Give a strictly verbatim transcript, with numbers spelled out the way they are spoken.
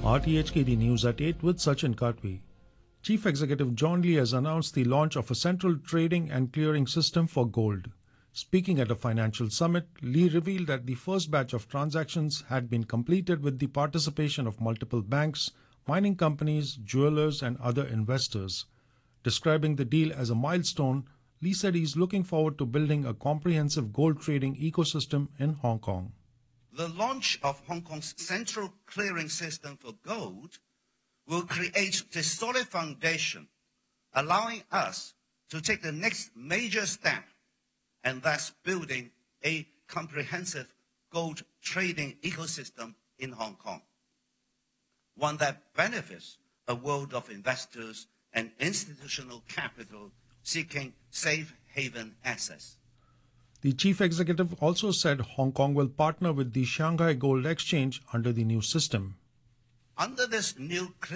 R T H K D News at eight with Sachin Katwi. Chief Executive John Lee has announced the launch of a central trading and clearing system for gold. Speaking at a financial summit, Lee revealed that the first batch of transactions had been completed with the participation of multiple banks, mining companies, jewelers, and other investors. Describing the deal as a milestone, Lee said he is looking forward to building a comprehensive gold trading ecosystem in Hong Kong. The launch of Hong Kong's central clearing system for gold will create the solid foundation, allowing us to take the next major step, and thus building a comprehensive gold trading ecosystem in Hong Kong, one that benefits a world of investors and institutional capital seeking safe haven access. The chief executive also said Hong Kong will partner with the Shanghai Gold Exchange under the new system. Under this new